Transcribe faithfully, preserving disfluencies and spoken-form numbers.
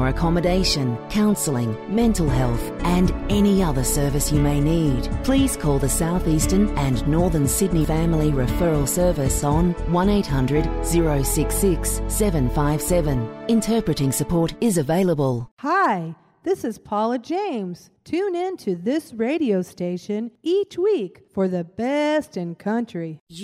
or accommodation, counselling, mental health and any other service you may need. Please call the South Eastern and Northern Sydney Family Referral Service on one eight hundred, zero six six, seven five seven. Interpreting support is available. Hi, this is Paula James. Tune in to this radio station each week for the best in country.